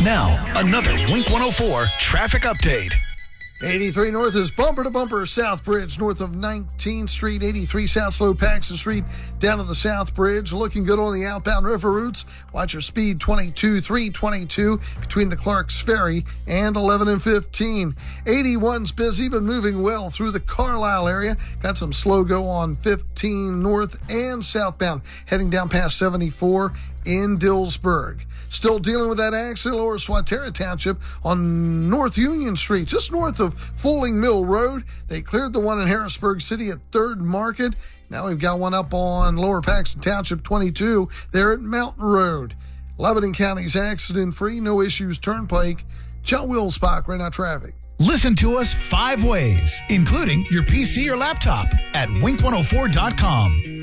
Now, another Wink 104 traffic update. 83 north is bumper to bumper South Bridge north of 19th Street. 83 south slow Paxton Street down to the South Bridge. Looking good on the outbound river routes. Watch your speed 22, 322 between the Clarks Ferry and 11 and 15. 81's busy but moving well through the Carlisle area. Got some slow go on 15 north and southbound heading down past 74 in Dillsburg. Still dealing with that accident lower Swatara Township on North Union Street, just north of Fulling Mill Road. They cleared the one in Harrisburg City at 3rd Market. Now we've got one up on Lower Paxton Township 22 there at Mountain Road. Lebanon County's accident-free, no issues turnpike. John Wilsbach, right now traffic. Listen to us 5 ways, including your PC or laptop at wink104.com.